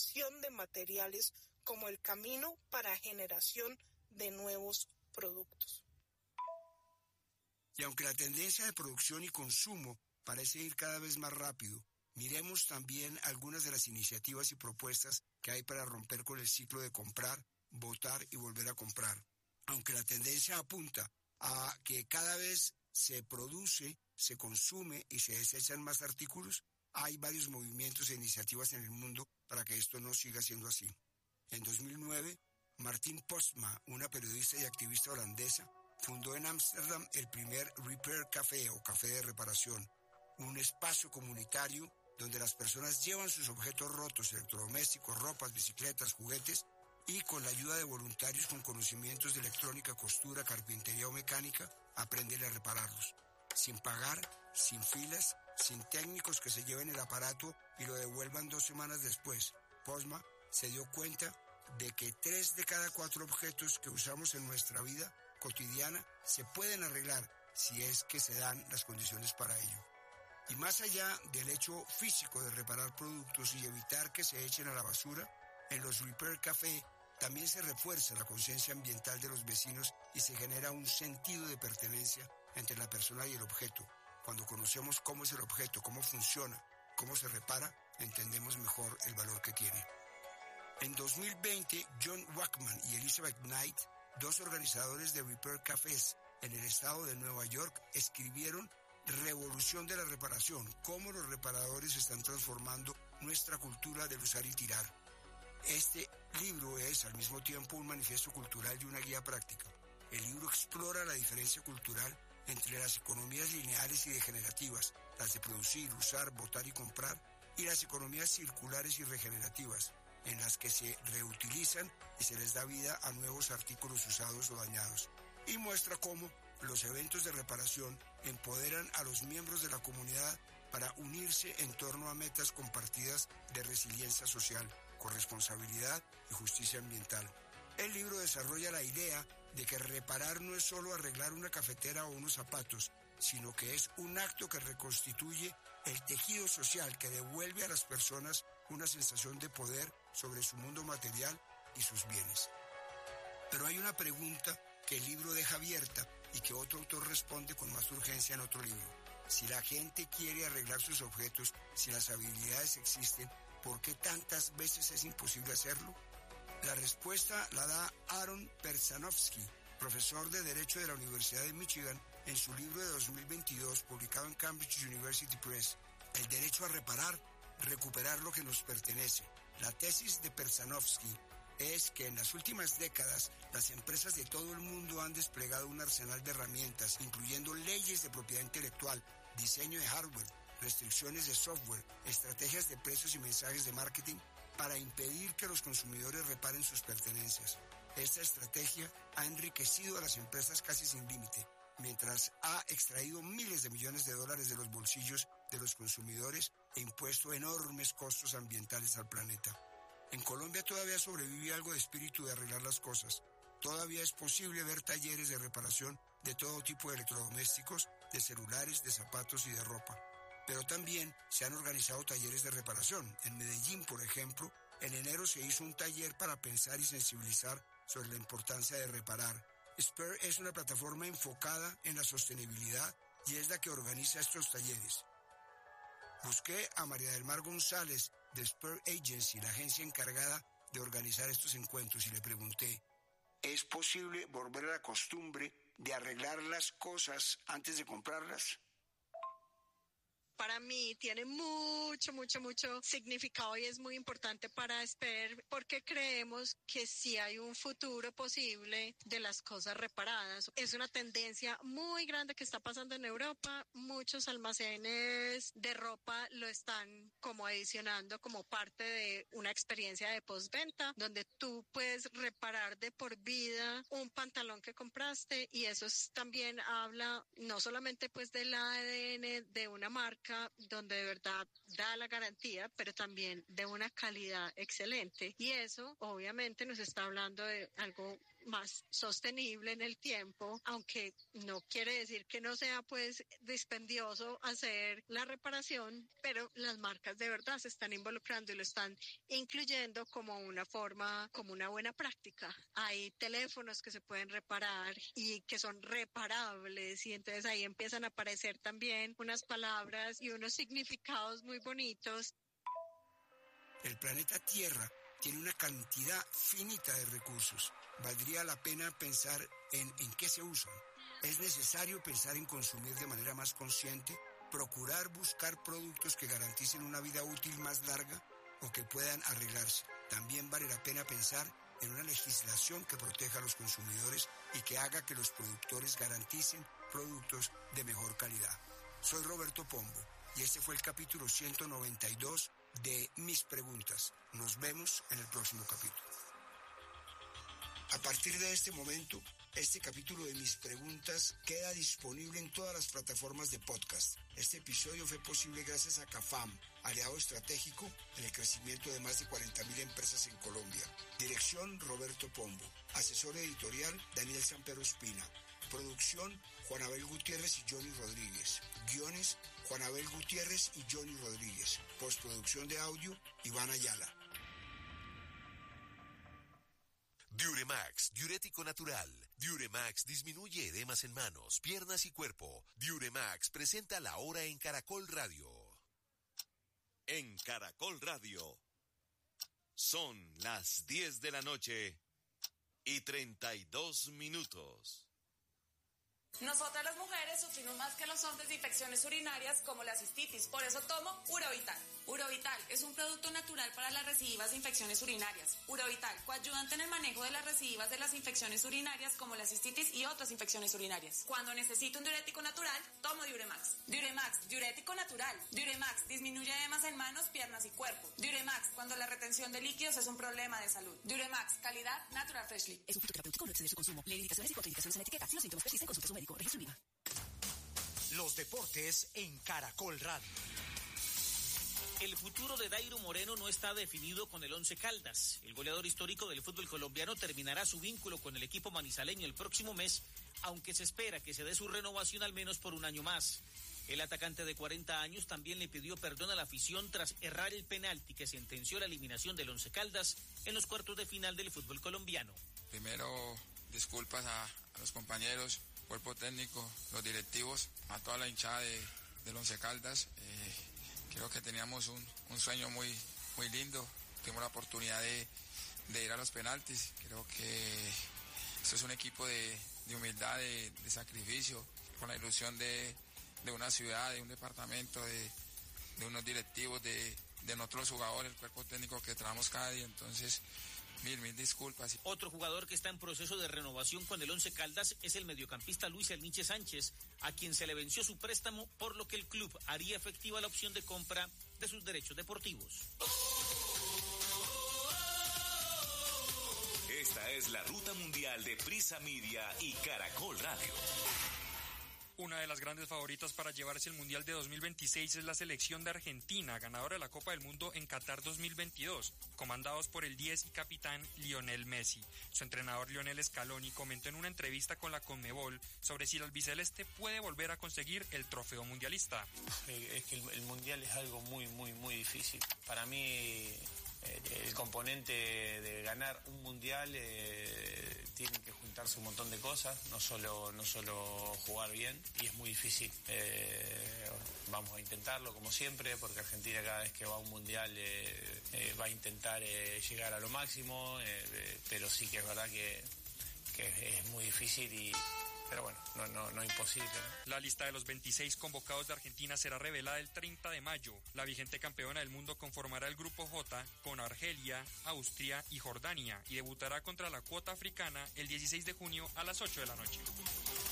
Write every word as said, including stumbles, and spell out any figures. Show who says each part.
Speaker 1: recuperación de materiales como el camino para generación de nuevos productos.
Speaker 2: Y aunque la tendencia de producción y consumo parece ir cada vez más rápido, miremos también algunas de las iniciativas y propuestas que hay para romper con el ciclo de comprar, botar y volver a comprar. Aunque la tendencia apunta a que cada vez se produce, se consume y se desechan más artículos, hay varios movimientos e iniciativas en el mundo para que esto no siga siendo así. En dos mil nueve, Martine Postma, una periodista y activista holandesa, fundó en Ámsterdam el primer Repair Café o Café de Reparación, un espacio comunitario donde las personas llevan sus objetos rotos, electrodomésticos, ropas, bicicletas, juguetes, y con la ayuda de voluntarios con conocimientos de electrónica, costura, carpintería o mecánica, aprenden a repararlos. Sin pagar, sin filas, sin técnicos que se lleven el aparato y lo devuelvan dos semanas después. Postma se dio cuenta de que tres de cada cuatro objetos que usamos en nuestra vida cotidiana se pueden arreglar si es que se dan las condiciones para ello. Y más allá del hecho físico de reparar productos y evitar que se echen a la basura, en los Repair Café también se refuerza la conciencia ambiental de los vecinos y se genera un sentido de pertenencia entre la persona y el objeto. Cuando conocemos cómo es el objeto, cómo funciona, cómo se repara, entendemos mejor el valor que tiene. En dos mil veinte, John Wackman y Elizabeth Knight, dos organizadores de Repair Cafés en el estado de Nueva York, escribieron Revolución de la reparación, cómo los reparadores están transformando nuestra cultura del usar y tirar. Este libro es al mismo tiempo un manifiesto cultural y una guía práctica. El libro explora la diferencia cultural entre las economías lineales y degenerativas, las de producir, usar, botar y comprar, y las economías circulares y regenerativas, en las que se reutilizan y se les da vida a nuevos artículos usados o dañados. Y muestra cómo los eventos de reparación empoderan a los miembros de la comunidad para unirse en torno a metas compartidas de resiliencia social, corresponsabilidad y justicia ambiental. El libro desarrolla la idea de que reparar no es solo arreglar una cafetera o unos zapatos, sino que es un acto que reconstituye el tejido social que devuelve a las personas una sensación de poder sobre su mundo material y sus bienes. Pero hay una pregunta que el libro deja abierta y que otro autor responde con más urgencia en otro libro. Si la gente quiere arreglar sus objetos, si las habilidades existen, ¿por qué tantas veces es imposible hacerlo? La respuesta la da Aaron Persanovsky, profesor de Derecho de la Universidad de Michigan, en su libro de dos mil veintidós, publicado en Cambridge University Press, El derecho a reparar, recuperar lo que nos pertenece. La tesis de Persanovsky es que en las últimas décadas las empresas de todo el mundo han desplegado un arsenal de herramientas, incluyendo leyes de propiedad intelectual, diseño de hardware, restricciones de software, estrategias de precios y mensajes de marketing para impedir que los consumidores reparen sus pertenencias. Esta estrategia ha enriquecido a las empresas casi sin límite, mientras ha extraído miles de millones de dólares de los bolsillos de los consumidores e impuesto enormes costos ambientales al planeta. En Colombia todavía sobrevive algo de espíritu de arreglar las cosas. Todavía es posible ver talleres de reparación de todo tipo de electrodomésticos, de celulares, de zapatos y de ropa. Pero también se han organizado talleres de reparación. En Medellín, por ejemplo, en enero se hizo un taller para pensar y sensibilizar sobre la importancia de reparar. Spare es una plataforma enfocada en la sostenibilidad y es la que organiza estos talleres. Busqué a María del Mar González de Spare Agency, la agencia encargada de organizar estos encuentros, y le pregunté, ¿es posible volver a la costumbre de arreglar las cosas antes de comprarlas?
Speaker 3: Para mí tiene mucho, mucho, mucho significado y es muy importante para Spare porque creemos que sí hay un futuro posible de las cosas reparadas. Es una tendencia muy grande que está pasando en Europa. Muchos almacenes de ropa lo están como adicionando como parte de una experiencia de postventa donde tú puedes reparar de por vida un pantalón que compraste, y eso es, también habla no solamente pues del A D N de una marca donde de verdad da la garantía, pero también de una calidad excelente, y eso obviamente nos está hablando de algo más sostenible en el tiempo, aunque no quiere decir que no sea pues dispendioso hacer la reparación, pero las marcas de verdad se están involucrando y lo están incluyendo como una forma, como una buena práctica. Hay teléfonos que se pueden reparar y que son reparables, y entonces ahí empiezan a aparecer también unas palabras y unos significados muy bonitos.
Speaker 2: El planeta Tierra tiene una cantidad finita de recursos. Valdría la pena pensar en, en qué se usan. Es necesario pensar en consumir de manera más consciente, procurar buscar productos que garanticen una vida útil más larga o que puedan arreglarse. También vale la pena pensar en una legislación que proteja a los consumidores y que haga que los productores garanticen productos de mejor calidad. Soy Roberto Pombo y este fue el capítulo ciento noventa y dos de Mis Preguntas. Nos vemos en el próximo capítulo. A partir de este momento, este capítulo de Mis Preguntas queda disponible en todas las plataformas de podcast. Este episodio fue posible gracias a CAFAM, aliado estratégico en el crecimiento de más de cuarenta mil empresas en Colombia. Dirección Roberto Pombo. Asesor editorial Daniel Sampero Espina. Producción Juan Abel Gutiérrez y Johnny Rodríguez. Guiones Juan Abel Gutiérrez y Johnny Rodríguez. Postproducción de audio Iván Ayala.
Speaker 4: Diuremax, diurético natural. Diuremax disminuye edemas en manos, piernas y cuerpo. Diuremax presenta La Hora en Caracol Radio.
Speaker 5: En Caracol Radio son las diez de la noche y treinta y dos minutos.
Speaker 6: Nosotras las mujeres sufrimos más que los hombres de infecciones urinarias como la cistitis, por eso tomo Urovital. Urovital es un producto natural para las recidivas de infecciones urinarias. Urovital, coayudante en el manejo de las recidivas de las infecciones urinarias como la cistitis y otras infecciones urinarias. Cuando necesito un diurético natural, tomo Diuremax. Diuremax, diurético natural. Diuremax disminuye edemas en manos, piernas y cuerpo. Diuremax, cuando la retención de líquidos es un problema de salud. Diuremax, calidad Natural Freshly.
Speaker 7: Es un fruto terapéutico, no excede su consumo. Lee indicaciones y contraindicaciones en la etiqueta. Si los síntomas persisten, consulte a su médico. Registro IVA.
Speaker 8: Los deportes en Caracol Radio.
Speaker 9: El futuro de Dairo Moreno no está definido con el Once Caldas. El goleador histórico del fútbol colombiano terminará su vínculo con el equipo manizaleño el próximo mes, aunque se espera que se dé su renovación al menos por un año más. El atacante de cuarenta años también le pidió perdón a la afición tras errar el penalti que sentenció la eliminación del Once Caldas en los cuartos de final del fútbol colombiano.
Speaker 10: Primero, disculpas a, a los compañeros, cuerpo técnico, los directivos, a toda la hinchada de, del Once Caldas. Eh, creo que teníamos un, un sueño muy, muy lindo. Tuvimos la oportunidad de, de ir a los penaltis. Creo que esto es un equipo de, de humildad, de, de sacrificio, con la ilusión de, de una ciudad, de un departamento, de, de unos directivos, de, de nosotros jugadores, el cuerpo técnico que trabajamos cada día. Entonces, Mil, mil disculpas.
Speaker 9: Otro jugador que está en proceso de renovación con el Once Caldas es el mediocampista Luis Elniche Sánchez, a quien se le venció su préstamo, por lo que el club haría efectiva la opción de compra de sus derechos deportivos.
Speaker 5: Esta es la ruta mundial de Prisa Media y Caracol Radio.
Speaker 11: Una de las grandes favoritas para llevarse el Mundial de dos mil veintiséis es la selección de Argentina, ganadora de la Copa del Mundo en Qatar dos mil veintidós, comandados por el diez y capitán Lionel Messi. Su entrenador Lionel Scaloni comentó en una entrevista con la Conmebol sobre si el albiceleste puede volver a conseguir el trofeo mundialista.
Speaker 12: Es que el, el Mundial es algo muy, muy, muy difícil. Para mí, el componente de ganar un mundial eh, tiene que juntarse un montón de cosas, no solo no solo jugar bien, y es muy difícil. Eh, vamos a intentarlo como siempre, porque Argentina cada vez que va a un mundial eh, eh, va a intentar eh, llegar a lo máximo, eh, eh, pero sí que es verdad que, que es muy difícil y... Pero bueno, no, no, no imposible, ¿no?
Speaker 11: La lista de los veintiséis convocados de Argentina será revelada el treinta de mayo. La vigente campeona del mundo conformará el grupo J con Argelia, Austria y Jordania y debutará contra la cuota africana el dieciséis de junio a las ocho de la noche.